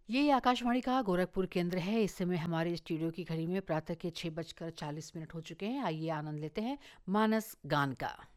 ये आकाशवाणी का गोरखपुर केंद्र है। इस समय हमारे स्टूडियो की घड़ी में प्रातः के 6:40 हो चुके हैं। आइए आनंद लेते हैं मानस गान का।